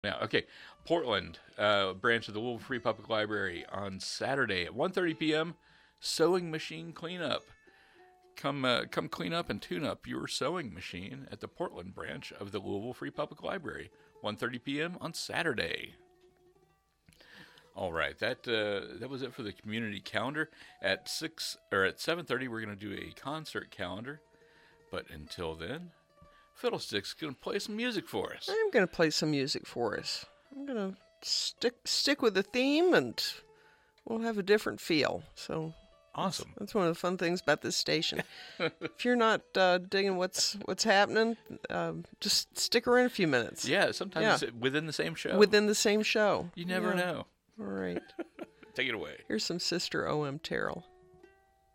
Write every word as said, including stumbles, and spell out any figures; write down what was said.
Now, okay, Portland, uh, branch of the Louisville Free Public Library on Saturday at one thirty p m Sewing machine cleanup. Come, uh, come clean up and tune up your sewing machine at the Portland branch of the Louisville Free Public Library, one thirty p m on Saturday. All right, that uh, that was it for the community calendar. At six or at seven thirty, we're going to do a concert calendar. But until then, Fiddlestick's going to play some music for us. I'm going to play some music for us. I'm going to stick stick with the theme, and we'll have a different feel. So awesome. That's, that's one of the fun things about this station. If you're not uh, digging what's what's happening, uh, just stick around a few minutes. Yeah, sometimes Yeah. it's within the same show. Within the same show. You never Yeah. know. All right. Take it away. Here's some Sister O M. Terrell.